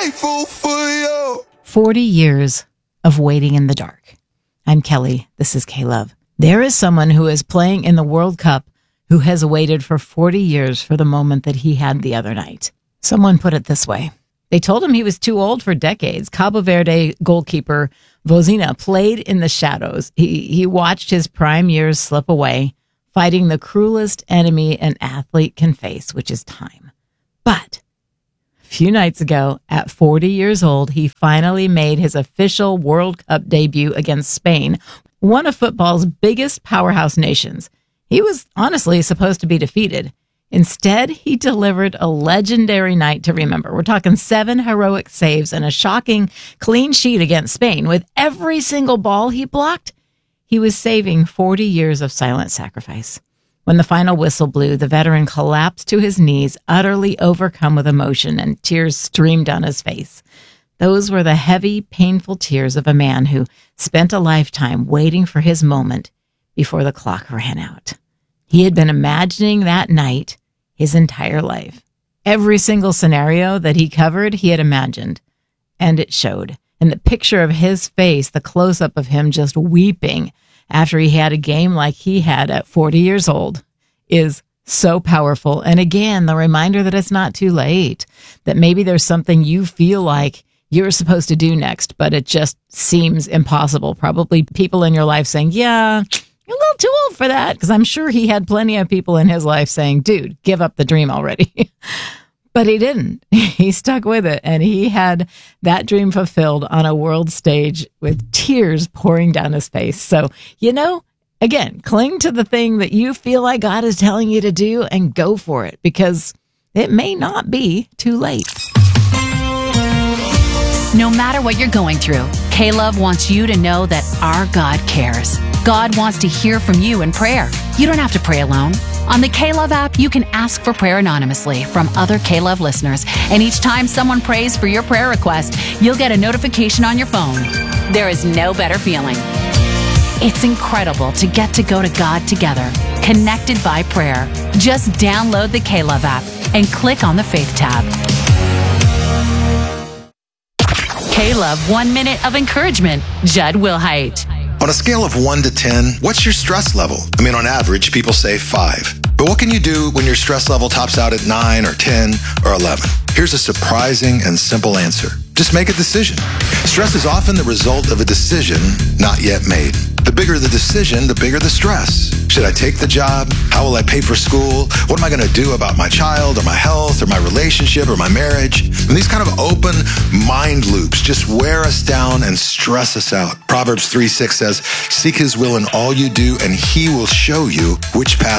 grateful for you. 40 years of waiting in the dark. I'm Kelly. This is K-Love. There is someone who is playing in the World Cup who has waited for 40 years for the moment that he had the other night. Someone put it this way. They told him he was too old for decades. Cabo Verde goalkeeper Vozina played in the shadows. He watched his prime years slip away, fighting the cruelest enemy an athlete can face, which is time. But a few nights ago, at 40 years old, he finally made his official World Cup debut against Spain, one of football's biggest powerhouse nations. He was honestly supposed to be defeated. Instead, he delivered a legendary night to remember. We're talking 7 heroic saves and a shocking clean sheet against Spain. With every single ball he blocked, he was saving 40 years of silent sacrifice. When the final whistle blew, the veteran collapsed to his knees, utterly overcome with emotion, and tears streamed down his face. Those were the heavy, painful tears of a man who spent a lifetime waiting for his moment before the clock ran out. He had been imagining that night his entire life. Every single scenario that he covered, he had imagined, and it showed. And the picture of his face, the close-up of him just weeping after he had a game like he had at 40 years old, is so powerful. And again, the reminder that it's not too late, that maybe there's something you feel like you're supposed to do next, but it just seems impossible. Probably people in your life saying, yeah, you're a little too old for that, because I'm sure he had plenty of people in his life saying, dude, give up the dream already. But he didn't. He stuck with it, and he had that dream fulfilled on a world stage with tears pouring down his face. So, again, cling to the thing that you feel like God is telling you to do and go for it, because it may not be too late. No matter what you're going through, K-Love wants you to know that our God cares. God wants to hear from you in prayer. You don't have to pray alone. On the K-Love app, you can ask for prayer anonymously from other K-Love listeners. And each time someone prays for your prayer request, you'll get a notification on your phone. There is no better feeling. It's incredible to get to go to God together, connected by prayer. Just download the K-Love app and click on the Faith tab. K-Love 1 Minute of Encouragement, Judd Wilhite. On a scale of 1 to 10, what's your stress level? On average, people say 5. But what can you do when your stress level tops out at 9 or 10 or 11? Here's a surprising and simple answer. Just make a decision. Stress is often the result of a decision not yet made. The bigger the decision, the bigger the stress. Should I take the job? How will I pay for school? What am I going to do about my child or my health or my relationship or my marriage? And these kind of open mind loops just wear us down and stress us out. Proverbs 3:6 says, seek his will in all you do, and he will show you which path